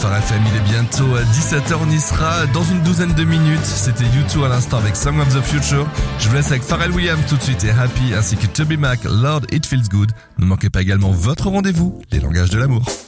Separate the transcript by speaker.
Speaker 1: Phare FM, il est bientôt à 17h, on y sera dans une douzaine de minutes. C'était U2 à l'instant avec Song of the Future. Je vous laisse avec Pharrell Williams tout de suite et Happy ainsi que Toby Mac, Lord It Feels Good. Ne manquez pas également votre rendez-vous, les langages de l'amour.